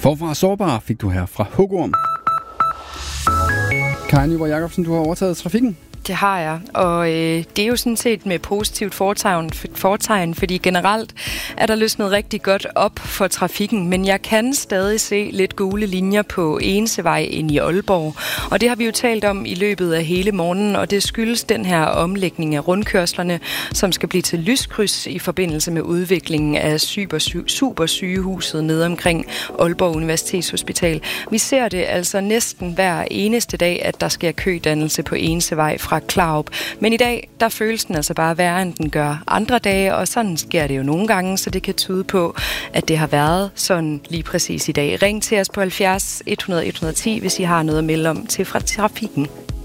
Forfra sårbar fik du her fra Hugorm. Kaja Nyborg Jacobsen, du har overtaget trafikken. Det har jeg, og det er jo sådan set med positivt fortegn, fordi generelt er der løsnet rigtig godt op for trafikken, men jeg kan stadig se lidt gule linjer på Enesevej ind i Aalborg, og det har vi jo talt om i løbet af hele morgenen, og det skyldes den her omlægning af rundkørslerne, som skal blive til lyskryds i forbindelse med udviklingen af supersygehuset nede omkring Aalborg Universitetshospital. Vi ser det altså næsten hver eneste dag, at der sker kødannelse på Enesevej fra Klarup. Men i dag, der føles den altså bare værre, end den gør andre dage, og sådan sker det jo nogle gange, så det kan tyde på, at det har været sådan lige præcis i dag. Ring til os på 70 100 110, hvis I har noget at melde om til fra trafikken.